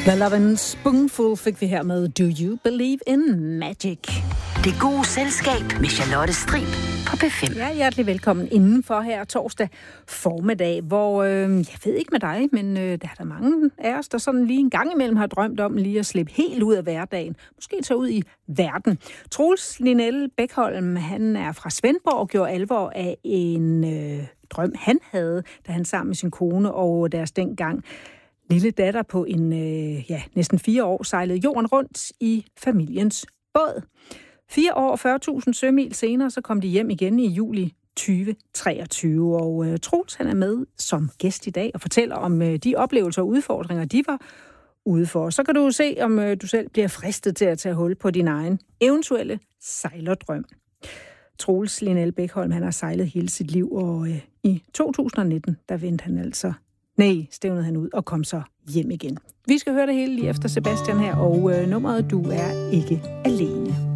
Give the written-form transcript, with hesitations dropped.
The Lovin' Spoonful fik vi her med Do You Believe in Magic? Det gode selskab med Charlotte Strib på P5. Ja, hjertelig velkommen indenfor her torsdag formiddag, hvor, jeg ved ikke med dig, men der er der mange af os, der sådan lige en gang imellem har drømt om lige at slippe helt ud af hverdagen. Måske tage ud i verden. Troels Linell Bækholm, han er fra Svendborg og gjorde alvor af en drøm, han havde, da han sammen med sin kone og deres dengang lille datter på en næsten 4 år sejlede jorden rundt i familiens båd. 4 år og 40.000 sømil senere, så kom de hjem igen i juli 2023. Og Troels, han er med som gæst i dag og fortæller om de oplevelser og udfordringer, de var ude for. Så kan du se, om du selv bliver fristet til at tage hul på din egen eventuelle sejlerdrøm. Troels Linell Bækholm, han har sejlet hele sit liv, og i 2019, der vendte han stævnede han ud og kom så hjem igen. Vi skal høre det hele lige efter Sebastian her, og nummeret Du er ikke alene.